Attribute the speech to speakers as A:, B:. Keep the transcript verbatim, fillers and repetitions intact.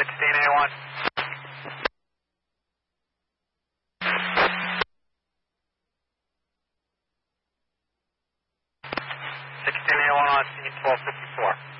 A: sixteen A one. sixteen A one on scene, twelve fifty-four.